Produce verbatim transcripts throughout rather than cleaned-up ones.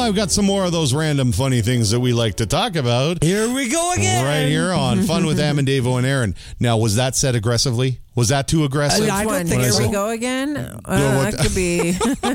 I've got some more of those random funny things that we like to talk about. Here we go again. Right here on Fun with Am and Davo and Aaron. Now, was that said aggressively? Was that too aggressive? I don't think Here it we was. go again. Uh, what- that could be.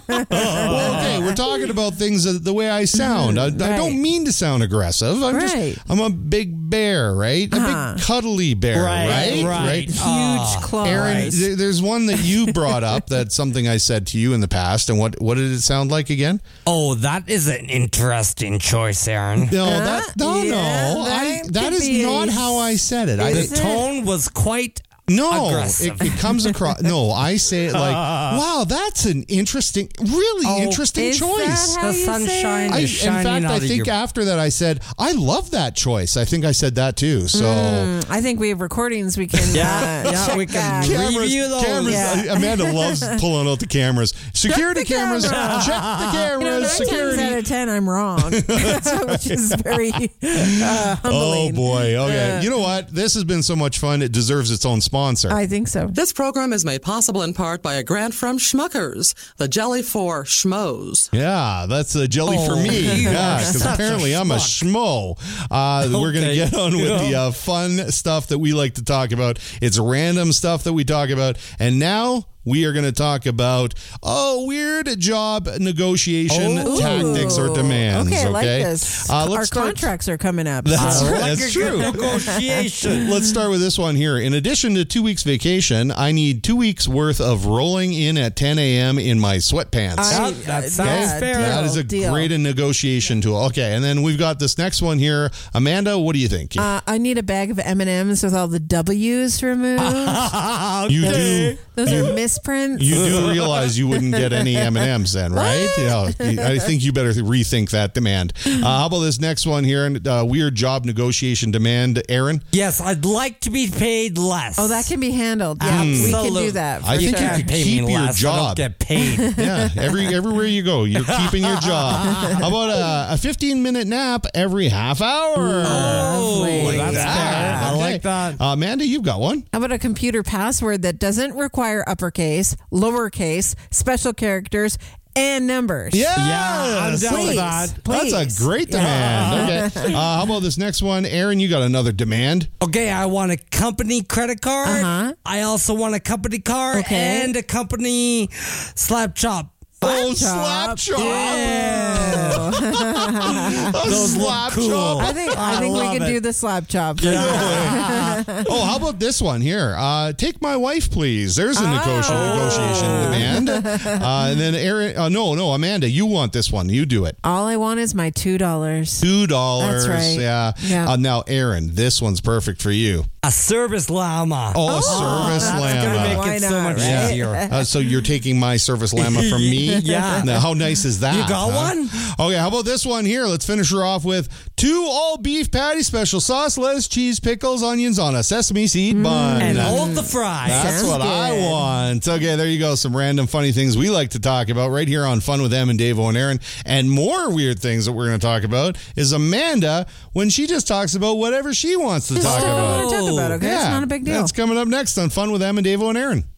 Well, okay, we're talking about things the way I sound. I, I Right. don't mean to sound aggressive. I'm Right. just, I'm a big bear, right? A Uh-huh. big cuddly bear, Right, right? right. Huge Ah. claws. Aaron, th- there's one that you brought up. That's something I said to you in the past. And what, what did it sound like again? Oh, that is an interesting choice, Aaron. No, Huh? that no, Yeah, no. that I, could that is be- not how I said it. I, Is The it? tone was quite no, it, aggressive. it comes across. No, I say it like, wow, that's an interesting, really Oh, interesting Is choice. that how The you sunshine say I, it? in is shining fact, out I of think your- after that I said, I love that choice. I think I said that too. So Mm, I think we have recordings we can. Yeah, uh, yeah, check we can that. re- cameras, Review those. cameras. Yeah. Amanda loves pulling out the cameras. Security the cameras. camera. Check the cameras. You know, nine times security. out of ten, I'm wrong, which is very uh, Oh humbling. boy. Okay. Uh, You know what? This has been so much fun. It deserves its own sponsor. I think so. This program is made possible in part by a grant from Schmuckers, the jelly for schmoes. Yeah, that's a jelly for Oh, me. you Yeah, are because such a apparently I'm a schmo. Uh, We're going to Okay. get on with the uh, fun stuff that we like to talk about. It's random stuff that we talk about. And now we are going to talk about, oh, weird job negotiation Oh. tactics or demands. Okay, Okay, I like this. Uh, Our let's start. contracts are coming up. That's so- right. Like That's a true. good negotiation. Let's start with this one here. In addition to two weeks vacation, I need two weeks worth of rolling in at ten a.m. in my sweatpants. I- That- that uh, sounds yeah, fair. deal, That is a deal. great negotiation tool. Okay, and then we've got this next one here. Amanda, what do you think? Uh, I need a bag of M and M's with all the W's removed. you do Those are misprints. you do realize you wouldn't get any M and M's then, right? Yeah, I think you better rethink that demand. Uh, how about this next one here? Uh, weird job negotiation demand, Aaron. Yes, I'd like to be paid less. Oh, that can be handled. Yeah, we can do Absolutely. that. For I think sure. you could pay keep me your less. I job. don't get paid. Yeah, every everywhere you go, you're keeping your job. How about a, a fifteen minute nap every half hour? Oh, Lovely. that's Yeah, fair. I okay. like that. Uh, Amanda, you've got one. How about a computer password that doesn't require uppercase, lowercase, special characters, and numbers? Yes. Yeah, I'm down Please. with that. Please. That's a great demand. Okay. Uh, how about this next one? Aaron, you got another demand. Okay, I want a company credit card. Uh-huh. I also want a company car Okay. and a company slap chop. Oh, Slap slap chop. Ew. A Those look slap cool. chop. I think I, I think we love can it. do the slap chop. Oh, how about this one here? Uh, take my wife, please. There's a negotiation, Oh. negotiation demand. Uh, and then Aaron, uh, no, no, Amanda, you want this one. You do it. All I want is my two dollars. Two dollars. That's right. Yeah. Yeah. Uh, now, Aaron, this one's perfect for you. A service llama. Oh, a service that's llama. Gonna make Why it so not, much right? easier. Uh, so you're taking my service llama from me? Yeah. Now, how nice is that? You got huh? one? Okay, how about this one here? Let's finish her off with two all beef patty, special sauce, lettuce, cheese, pickles, onions on a sesame seed bun. And hold the fries. That's Sounds what I good. want. Okay, there you go. Some random funny things we like to talk about right here on Fun with Em and Davo and Aaron. And more weird things that we're going to talk about is Amanda when she just talks about whatever she wants to talk Just about. talk about it, okay? It's not a big deal. That's coming up next on Fun with Em and Davo and Aaron.